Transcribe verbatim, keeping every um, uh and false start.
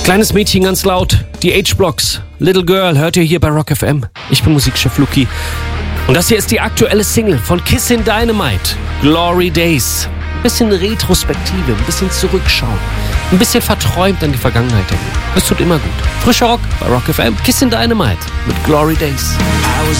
Kleines Mädchen ganz laut, die H-Blocks, Little Girl, hört ihr hier bei Rock F M. Ich bin Musikchef Luki. Und das hier ist die aktuelle Single von Kissin' Dynamite, Glory Days. Ein bisschen Retrospektive, ein bisschen zurückschauen, ein bisschen verträumt an die Vergangenheit denken. Das tut immer gut. Frischer Rock bei Rock F M, Kissin' Dynamite mit Glory Days.